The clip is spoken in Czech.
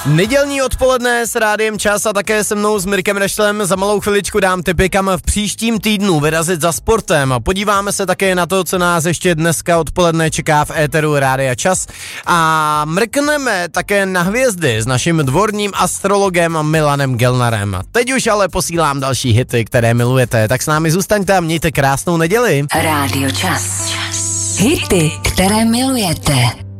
Nedělní odpoledne s Rádiem Čas a také se mnou s Mirkem Nešlem. Za malou chviličku dám tipy, kam v příštím týdnu vyrazit za sportem. Podíváme se také na to, co nás ještě dneska odpoledne čeká v éteru Rádia Čas. A mrkneme také na hvězdy s naším dvorním astrologem Milanem Gelnarem. Teď už ale posílám další hity, které milujete. Tak s námi zůstaňte a mějte krásnou neděli. Rádio Čas. Hity, které milujete.